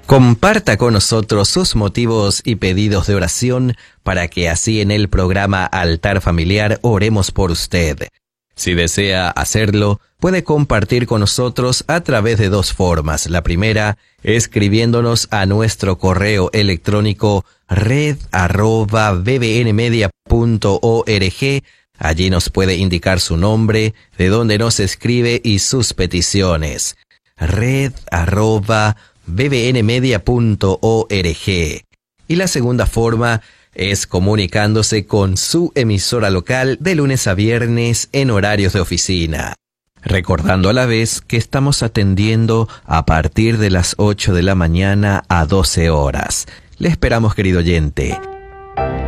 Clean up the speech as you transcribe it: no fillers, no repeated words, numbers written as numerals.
Comparta con nosotros sus motivos y pedidos de oración para que así en el programa Altar Familiar oremos por usted. Si desea hacerlo, puede compartir con nosotros a través de dos formas. La primera, escribiéndonos a nuestro correo electrónico red@bbnmedia.org. Allí nos puede indicar su nombre, de dónde nos escribe y sus peticiones. red@bbnmedia.org. Y la segunda forma es comunicándose con su emisora local de lunes a viernes en horarios de oficina. Recordando a la vez que estamos atendiendo a partir de las 8 de la mañana a 12 horas. Le esperamos, querido oyente.